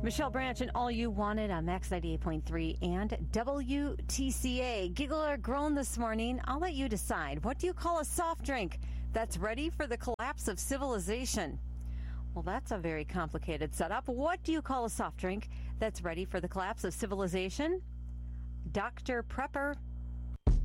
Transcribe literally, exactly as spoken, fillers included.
Michelle Branch and All You Wanted on Max ninety-eight point three and W T C A. Giggle or groan this morning. I'll let you decide. What do you call a soft drink that's ready for the collapse of civilization? Well, that's a very complicated setup. What do you call a soft drink that's ready for the collapse of civilization? Doctor Prepper